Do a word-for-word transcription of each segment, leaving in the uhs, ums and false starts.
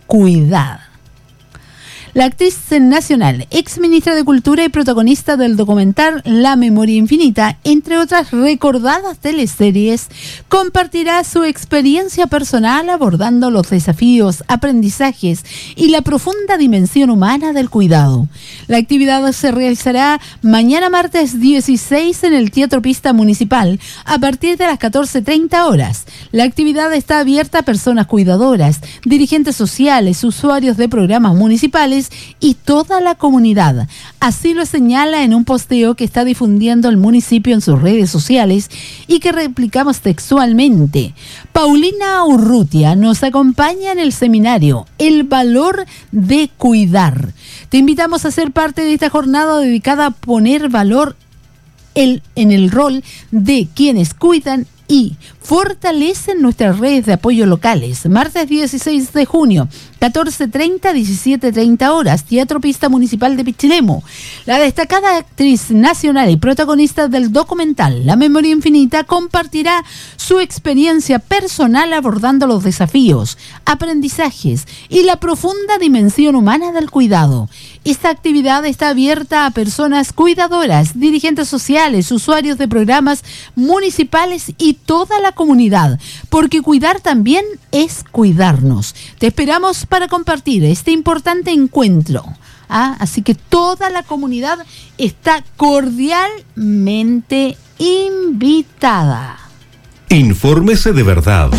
cuidar. La actriz nacional, ex ministra de Cultura y protagonista del documental La Memoria Infinita, entre otras recordadas teleseries, compartirá su experiencia personal abordando los desafíos, aprendizajes y la profunda dimensión humana del cuidado. La actividad se realizará mañana martes dieciséis en el Teatro Pista Municipal a partir de las catorce treinta horas. La actividad está abierta a personas cuidadoras, dirigentes sociales, usuarios de programas municipales y toda la comunidad. Así lo señala en un posteo que está difundiendo el municipio en sus redes sociales y que replicamos textualmente. Paulina Urrutia nos acompaña en el seminario El valor de cuidar. Te invitamos a ser parte de esta jornada dedicada a poner valor el, en el rol de quienes cuidan y fortalecen nuestras redes de apoyo locales. Martes dieciséis de junio, catorce treinta, diecisiete treinta horas, Teatro Pista Municipal de Pichilemu. La destacada actriz nacional y protagonista del documental La Memoria Infinita compartirá su experiencia personal abordando los desafíos, aprendizajes y la profunda dimensión humana del cuidado. Esta actividad está abierta a personas cuidadoras, dirigentes sociales, usuarios de programas municipales y toda la comunidad, porque cuidar también es cuidarnos. Te esperamos para compartir este importante encuentro. ¿Ah? Así que toda la comunidad está cordialmente invitada. Infórmese de verdad.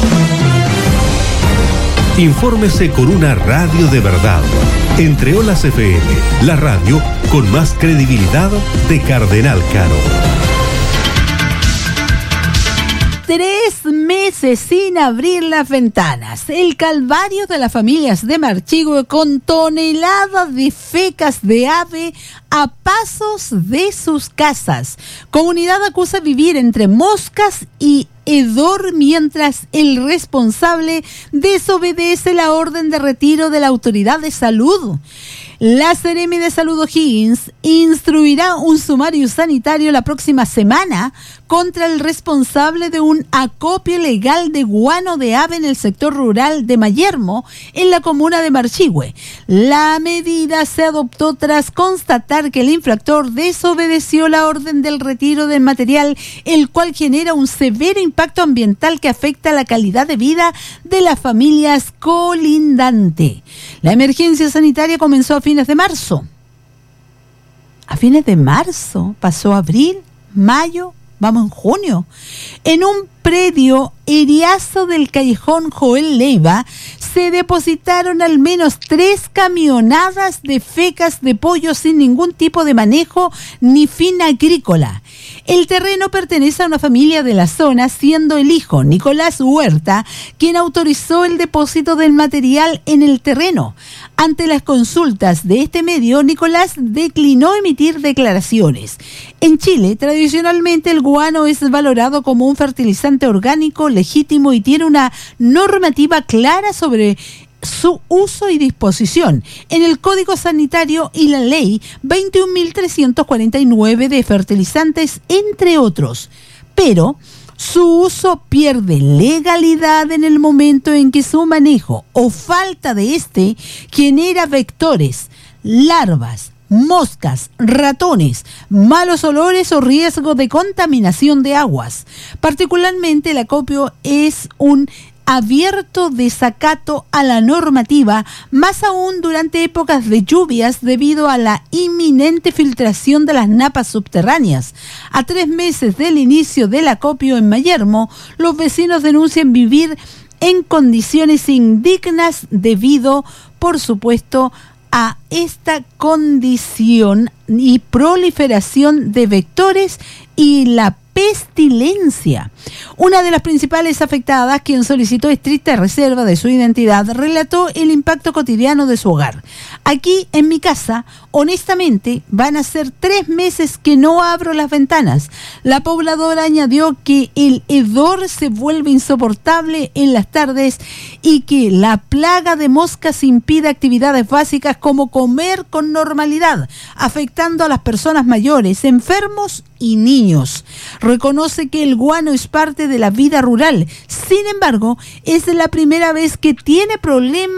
Infórmese con una radio de verdad. Entre Olas F M, la radio con más credibilidad de Cardenal Caro. Tres meses sin abrir las ventanas. El calvario de las familias de Marchigüe con toneladas de fecas de ave a pasos de sus casas. Comunidad acusa vivir entre moscas y hedor mientras el responsable desobedece la orden de retiro de la autoridad de salud. La Seremi de Salud O'Higgins instruirá un sumario sanitario la próxima semana contra el responsable de un acopio ilegal de guano de ave en el sector rural de Mayermo, en la comuna de Marchigüe. La medida se adoptó tras constatar que el infractor desobedeció la orden del retiro del material, el cual genera un severo impacto ambiental que afecta la calidad de vida de las familias colindantes. La emergencia sanitaria comenzó a fines de marzo. A fines de marzo, pasó abril, mayo, vamos en junio. En un predio eriazo del callejón Joel Leiva se depositaron al menos tres camionadas de fecas de pollo sin ningún tipo de manejo ni fin agrícola. El terreno pertenece a una familia de la zona, siendo el hijo, Nicolás Huerta, quien autorizó el depósito del material en el terreno. Ante las consultas de este medio, Nicolás declinó emitir declaraciones. En Chile, tradicionalmente el guano es valorado como un fertilizante orgánico legítimo y tiene una normativa clara sobre su uso y disposición en el Código Sanitario y la Ley veintiún mil trescientos cuarenta y nueve de fertilizantes, entre otros. Pero su uso pierde legalidad en el momento en que su manejo o falta de este genera vectores, larvas, moscas, ratones, malos olores o riesgo de contaminación de aguas. Particularmente el acopio es un abierto desacato a la normativa, más aún durante épocas de lluvias debido a la inminente filtración de las napas subterráneas. A tres meses del inicio del acopio en Mayermo, los vecinos denuncian vivir en condiciones indignas debido, por supuesto, a esta condición y proliferación de vectores y la pestilencia. Una de las principales afectadas, quien solicitó estricta reserva de su identidad, relató el impacto cotidiano de su hogar. Aquí, en mi casa, honestamente, van a ser tres meses que no abro las ventanas. La pobladora añadió que el hedor se vuelve insoportable en las tardes y que la plaga de moscas impide actividades básicas como comer con normalidad, afectando a las personas mayores, enfermos y niños. Reconoce que el guano es parte de la vida rural. Sin embargo, es la primera vez que tiene problemas